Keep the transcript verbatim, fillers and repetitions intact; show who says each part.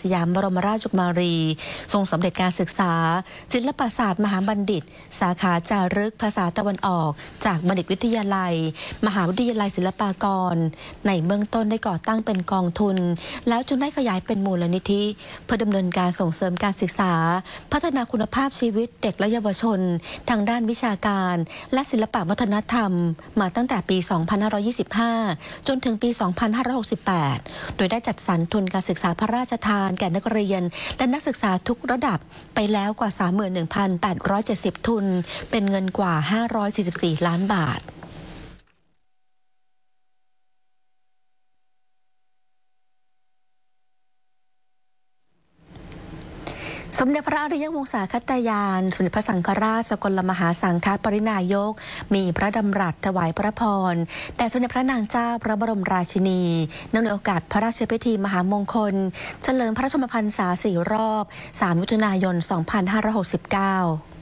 Speaker 1: สยามบรมราชกุมารีทรงสำเร็จการศึกษาศิลปศาสตร์มหาบัณฑิตสาขาจารึกภาษาตะวันออกจากบัณฑิตวิทยาลัยมหาวิทยาลัยศิลปากรในเบื้องต้นได้ก่อตั้งเป็นกองทุนแล้วจึงได้ขยายเป็นมูลนิธิเพื่อดำเนินการส่งเสริมการศึกษาพัฒนาคุณภาพชีวิตเด็กและเยาวชนทางด้านวิชาการและศิลปวัฒนธรรมมาตั้งแต่ปี สองพันห้าร้อยยี่สิบห้า จนถึงปี สองพันห้าร้อยหกสิบแปด โดยได้จัดสรรทุนการศึกษาพระราชทานแก่นักเรียนและนักศึกษาทุกระดับไปแล้วกว่า สามหมื่นหนึ่งพันแปดร้อยเจ็ดสิบ ทุนเป็นเงินกว่า ห้าร้อยสี่สิบสี่ ล้านบาทสมเด็จพระอริยวงศาคตยานสมเด็จพระสังฆราชสกลมหาสังฆปรินายกมีพระดำรัสถวายพระพรแด่สมเด็จพระนางเจ้าพระบรมราชินีเนื่องในโอกาสพระราชพิธีมหามงคลเฉลิมพระชนมพรรษาสี่รอบสามมิถุนายน สองพันห้าร้อยหกสิบเก้า